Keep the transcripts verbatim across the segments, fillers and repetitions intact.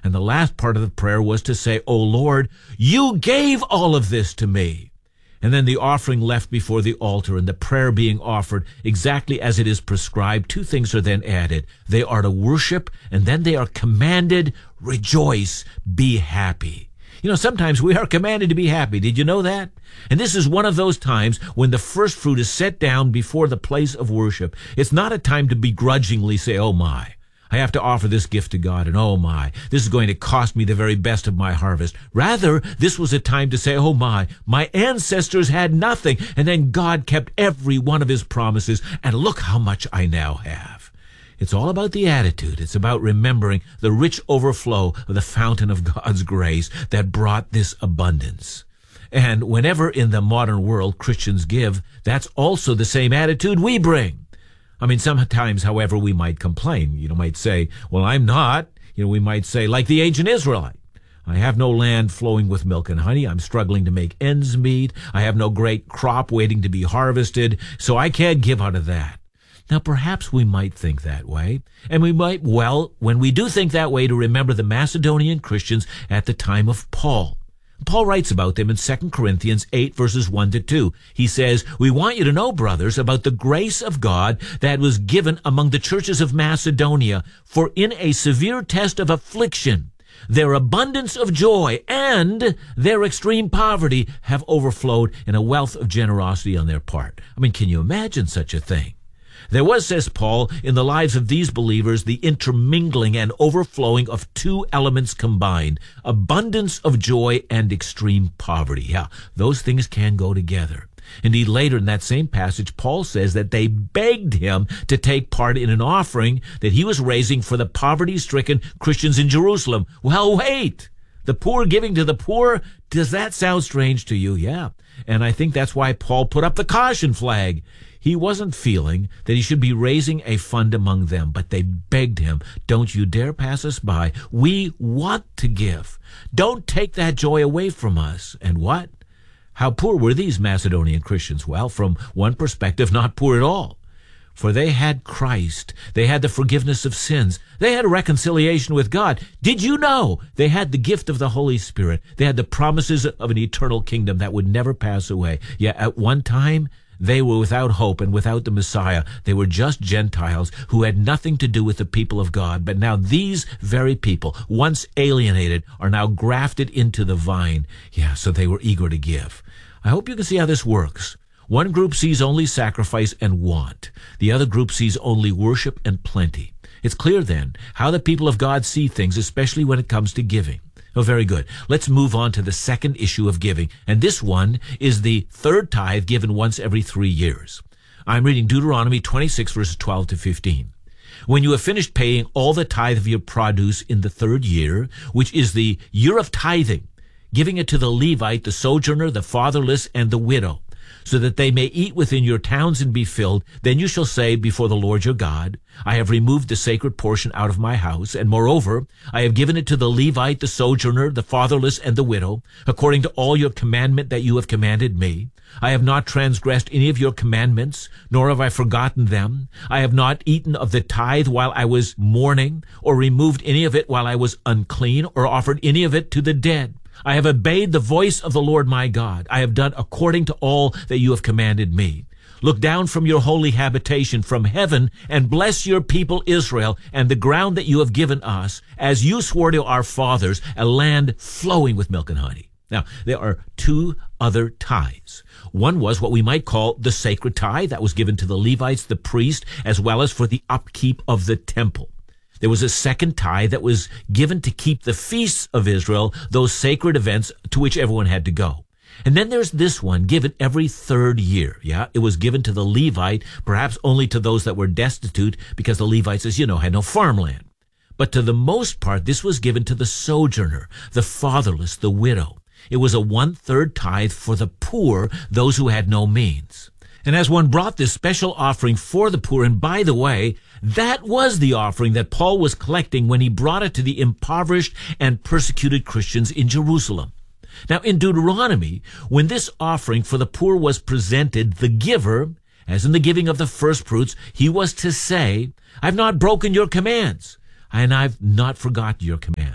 And the last part of the prayer was to say, "O Lord, you gave all of this to me." And then the offering left before the altar and the prayer being offered exactly as it is prescribed, two things are then added. They are to worship, and then they are commanded, rejoice, be happy. You know, sometimes we are commanded to be happy. Did you know that? And this is one of those times when the first fruit is set down before the place of worship. It's not a time to begrudgingly say, "Oh my, I have to offer this gift to God, and oh my, this is going to cost me the very best of my harvest." Rather, this was a time to say, "Oh my, my ancestors had nothing, and then God kept every one of his promises, and look how much I now have." It's all about the attitude. It's about remembering the rich overflow of the fountain of God's grace that brought this abundance. And whenever in the modern world Christians give, that's also the same attitude we bring. I mean, sometimes, however, we might complain. You know, might say, "Well, I'm not." You know, we might say, like the ancient Israelite, "I have no land flowing with milk and honey. I'm struggling to make ends meet. I have no great crop waiting to be harvested, so I can't give out of that." Now, perhaps we might think that way, and we might, well, when we do think that way, to remember the Macedonian Christians at the time of Paul. Paul writes about them in Second Corinthians eight, verses one to two. He says, "We want you to know, brothers, about the grace of God that was given among the churches of Macedonia, for in a severe test of affliction, their abundance of joy and their extreme poverty have overflowed in a wealth of generosity on their part." I mean, can you imagine such a thing? There was, says Paul, in the lives of these believers, the intermingling and overflowing of two elements combined, abundance of joy and extreme poverty. Yeah, those things can go together. Indeed, later in that same passage, Paul says that they begged him to take part in an offering that he was raising for the poverty-stricken Christians in Jerusalem. Well, wait! The poor giving to the poor? Does that sound strange to you? Yeah. And I think that's why Paul put up the caution flag. He wasn't feeling that he should be raising a fund among them, but they begged him, "Don't you dare pass us by. We want to give. Don't take that joy away from us." And what? How poor were these Macedonian Christians? Well, from one perspective, not poor at all. For they had Christ. They had the forgiveness of sins. They had a reconciliation with God. Did you know they had the gift of the Holy Spirit? They had the promises of an eternal kingdom that would never pass away. Yet at one time, they were without hope and without the Messiah. They were just Gentiles who had nothing to do with the people of God. But now these very people, once alienated, are now grafted into the vine. Yeah, so they were eager to give. I hope you can see how this works. One group sees only sacrifice and want. The other group sees only worship and plenty. It's clear then how the people of God see things, especially when it comes to giving. Oh, very good. Let's move on to the second issue of giving. And this one is the third tithe given once every three years. I'm reading Deuteronomy twenty-six, verses twelve to fifteen. "When you have finished paying all the tithe of your produce in the third year, which is the year of tithing, giving it to the Levite, the sojourner, the fatherless, and the widow, so that they may eat within your towns and be filled, then you shall say before the Lord your God, I have removed the sacred portion out of my house, and moreover, I have given it to the Levite, the sojourner, the fatherless, and the widow, according to all your commandment that you have commanded me. I have not transgressed any of your commandments, nor have I forgotten them. I have not eaten of the tithe while I was mourning, or removed any of it while I was unclean, or offered any of it to the dead. I have obeyed the voice of the Lord my God. I have done according to all that you have commanded me. Look down from your holy habitation from heaven and bless your people Israel and the ground that you have given us, as you swore to our fathers, a land flowing with milk and honey." Now, there are two other tithes. One was what we might call the sacred tithe that was given to the Levites, the priest, as well as for the upkeep of the temple. There was a second tithe that was given to keep the feasts of Israel, those sacred events to which everyone had to go. And then there's this one given every third year. Yeah, it was given to the Levite, perhaps only to those that were destitute, because the Levites, as you know, had no farmland. But to the most part, this was given to the sojourner, the fatherless, the widow. It was a one-third tithe for the poor, those who had no means. And as one brought this special offering for the poor, and by the way, that was the offering that Paul was collecting when he brought it to the impoverished and persecuted Christians in Jerusalem. Now, in Deuteronomy, when this offering for the poor was presented, the giver, as in the giving of the first fruits, he was to say, I've not broken your commands, and I've not forgotten your commands.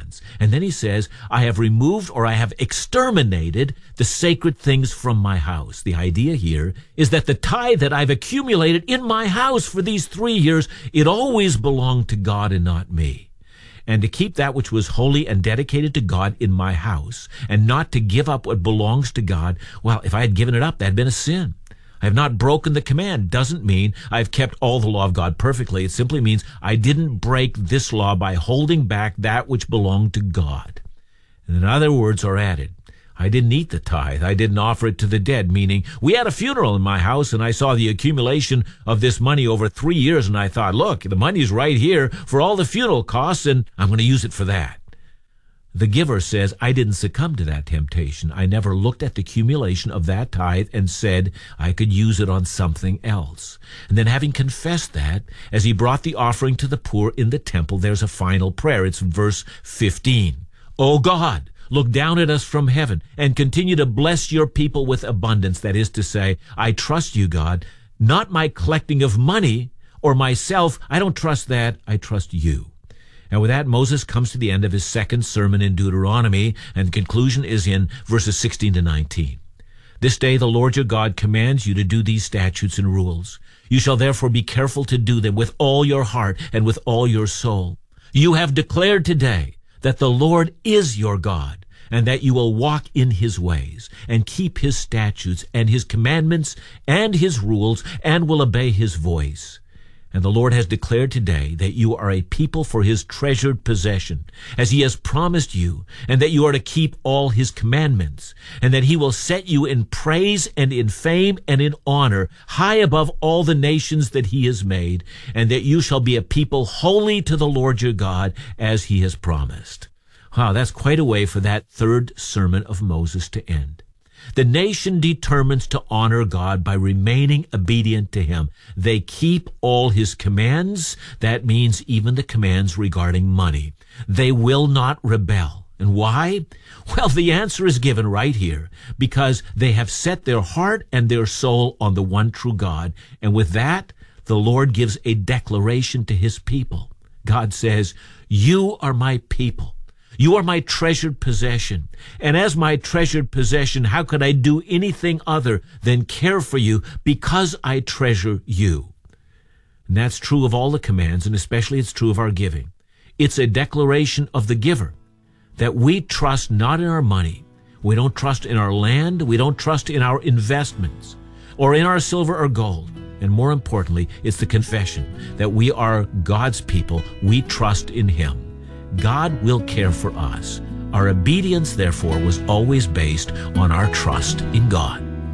abundance. And then he says, I have removed or I have exterminated the sacred things from my house. The idea here is that the tithe that I've accumulated in my house for these three years, it always belonged to God and not me. And to keep that which was holy and dedicated to God in my house, and not to give up what belongs to God, well, if I had given it up, that had been a sin. I have not broken the command. Doesn't mean I've kept all the law of God perfectly. It simply means I didn't break this law by holding back that which belonged to God. And then other words are added. I didn't eat the tithe. I didn't offer it to the dead, meaning we had a funeral in my house and I saw the accumulation of this money over three years and I thought, look, the money's right here for all the funeral costs and I'm going to use it for that. The giver says, I didn't succumb to that temptation. I never looked at the accumulation of that tithe and said I could use it on something else. And then having confessed that, as he brought the offering to the poor in the temple, there's a final prayer. It's verse fifteen. O God, look down at us from heaven and continue to bless your people with abundance. That is to say, I trust you, God, not my collecting of money or myself. I don't trust that. I trust you. And with that, Moses comes to the end of his second sermon in Deuteronomy, and the conclusion is in verses sixteen to nineteen. This day the Lord your God commands you to do these statutes and rules. You shall therefore be careful to do them with all your heart and with all your soul. You have declared today that the Lord is your God, and that you will walk in his ways, and keep his statutes, and his commandments, and his rules, and will obey his voice. And the Lord has declared today that you are a people for his treasured possession, as he has promised you, and that you are to keep all his commandments, and that he will set you in praise and in fame and in honor, high above all the nations that he has made, and that you shall be a people holy to the Lord your God, as he has promised. Wow, that's quite a way for that third sermon of Moses to end. The nation determines to honor God by remaining obedient to him. They keep all his commands. That means even the commands regarding money. They will not rebel. And why? Well, the answer is given right here. Because they have set their heart and their soul on the one true God. And with that, the Lord gives a declaration to his people. God says, you are my people. You are my treasured possession. And as my treasured possession, how could I do anything other than care for you because I treasure you? And that's true of all the commands, and especially it's true of our giving. It's a declaration of the giver that we trust not in our money. We don't trust in our land. We don't trust in our investments or in our silver or gold. And more importantly, it's the confession that we are God's people. We trust in him. God will care for us. Our obedience, therefore, was always based on our trust in God.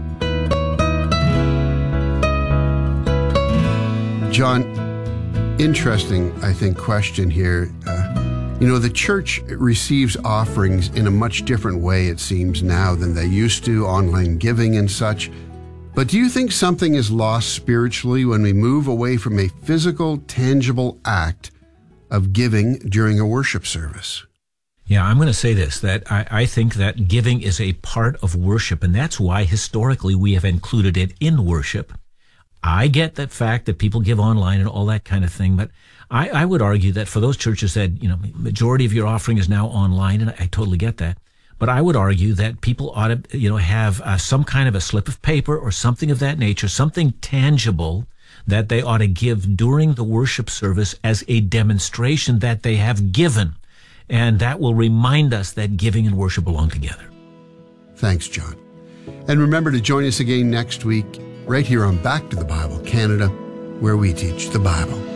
John, interesting, I think, question here. Uh, you know, the church receives offerings in a much different way, it seems, now than they used to, online giving and such. But do you think something is lost spiritually when we move away from a physical, tangible act of giving during a worship service? Yeah, I'm going to say this, that I, I think that giving is a part of worship, and that's why historically we have included it in worship. I get that fact that people give online and all that kind of thing, but I, I would argue that for those churches that, you know, majority of your offering is now online, and I, I totally get that, but I would argue that people ought to, you know, have uh, some kind of a slip of paper or something of that nature, something tangible that they ought to give during the worship service as a demonstration that they have given. And that will remind us that giving and worship belong together. Thanks, John. And remember to join us again next week, right here on Back to the Bible Canada, where we teach the Bible.